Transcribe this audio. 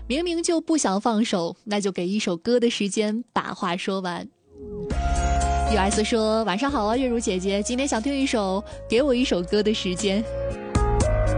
明明就不想放手，那就给一首歌的时间把话说完。US 说晚上好啊，月如姐姐，今天想听一首给我一首歌的时间。